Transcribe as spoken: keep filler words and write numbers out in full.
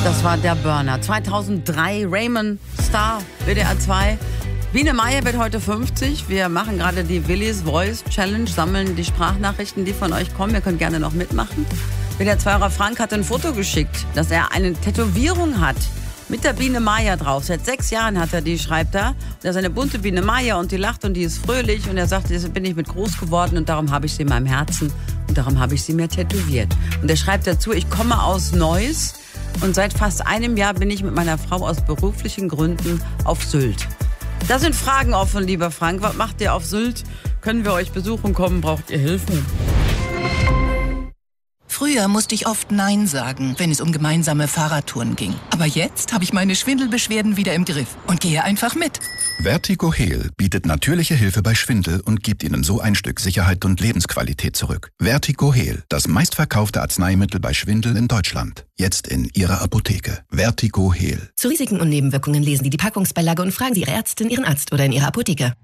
Das war der Burner. zweitausenddrei, Raymond Star, W D R zwei. Biene Meier wird heute fünfzig. Wir machen gerade die Willis Voice Challenge, sammeln die Sprachnachrichten, die von euch kommen. Ihr könnt gerne noch mitmachen. W D R zwei-Hörer Frank hat ein Foto geschickt, dass er eine Tätowierung hat mit der Biene Meier drauf. Seit sechs Jahren hat er die, schreibt er. Und das ist eine bunte Biene Meier und die lacht und die ist fröhlich. Und er sagt, jetzt bin ich mit groß geworden und darum habe ich sie in meinem Herzen. Und darum habe ich sie mir tätowiert. Und er schreibt dazu, ich komme aus Neuss und seit fast einem Jahr bin ich mit meiner Frau aus beruflichen Gründen auf Sylt. Da sind Fragen offen, lieber Frank. Was macht ihr auf Sylt? Können wir euch besuchen kommen? Braucht ihr Hilfe? Früher musste ich oft Nein sagen, wenn es um gemeinsame Fahrradtouren ging. Aber jetzt habe ich meine Schwindelbeschwerden wieder im Griff und gehe einfach mit. Vertigo Heal bietet natürliche Hilfe bei Schwindel und gibt Ihnen so ein Stück Sicherheit und Lebensqualität zurück. Vertigo Heal, das meistverkaufte Arzneimittel bei Schwindel in Deutschland. Jetzt in Ihrer Apotheke. Vertigo Heal. Zu Risiken und Nebenwirkungen lesen Sie die Packungsbeilage und fragen Sie Ihre Ärztin, Ihren Arzt oder in Ihrer Apotheke.